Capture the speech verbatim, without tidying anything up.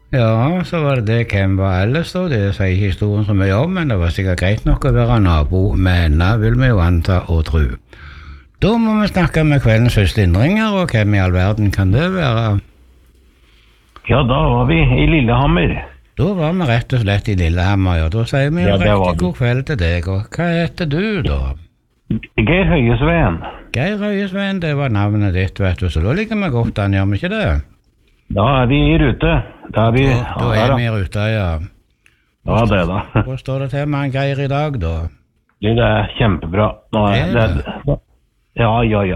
Ja, så var det det. Hvem var ellers da? Det sier ikke historien så mye om, men det var sikkert greit nok å være nabo med henne, vil vi jo anta og tro. Da må vi snakke med kveldens første innringer, og hvem i all verden kan det være? Ja, da var vi i Lillehammer. Da var vi rett og slett i Lillehammer, ja. Da sier vi Ja, det var riktig vi. god kveld til deg, og hva heter du da? Geir Høyesveen. Geir Høyesveen, det var navnet ditt, vet du, så da ligger vi godt an, gjør vi ikke det? Da er vi i rute. Da er vi... Da, da er vi i ruta, ja. Ja, det da. Hva står det til med han Geir i dag, da? Det er kjempebra. Nå er Er det... Ja, ja, ja.